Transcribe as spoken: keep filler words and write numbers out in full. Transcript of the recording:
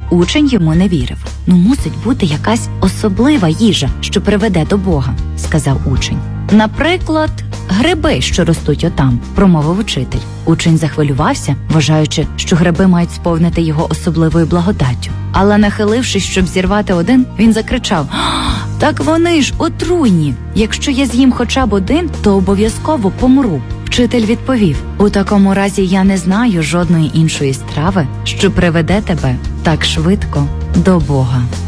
Учень йому не вірив. «Ну, мусить бути якась особлива їжа, що приведе до Бога», – сказав учень. «Наприклад, гриби, що ростуть отам», – промовив учитель. Учень захвилювався, вважаючи, що гриби мають сповнити його особливою благодаттю. Але, нахилившись, щоб зірвати один, він закричав: «Так вони ж отруйні! Якщо я з'їм хоча б один, то обов'язково помру». Вчитель відповів: «У такому разі я не знаю жодної іншої страви, що приведе тебе так швидко до Бога».